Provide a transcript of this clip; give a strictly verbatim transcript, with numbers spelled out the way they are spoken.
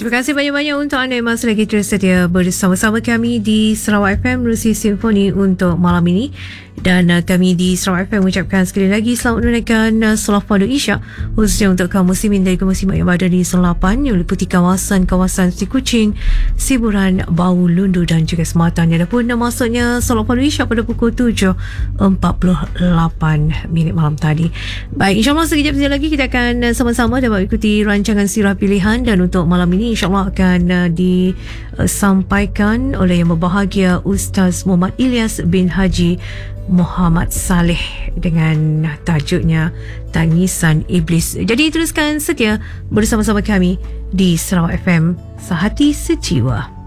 Terima kasih banyak-banyak untuk anda yang masih lagi terus setia bersama-sama kami di Sarawak F M Rusi Simfoni untuk malam ini. Dan uh, kami di Sarawak F M mengucapkan sekali lagi selamat menunaikan uh, solat fardu Isyak khususnya untuk kaum muslimin dari kaum muslimat yang berada di Selapan yang meliputi kawasan-kawasan Seri Kuching, Siburan, Bau, Lundu dan juga Sematan. Adapun uh, masuknya solat fardu Isyak pada pukul tujuh empat puluh lapan minit malam tadi. Baik, insyaAllah sekejap saja lagi kita akan uh, sama-sama dapat ikuti rancangan sirah pilihan, dan untuk malam ini insyaAllah akan uh, disampaikan oleh yang berbahagia Ustaz Muhammad Ilyas bin Haji Muhammad Saleh dengan tajuknya Tangisan Iblis. Jadi teruskan setia bersama-sama kami di Sarawak F M, Sehati Sejiwa.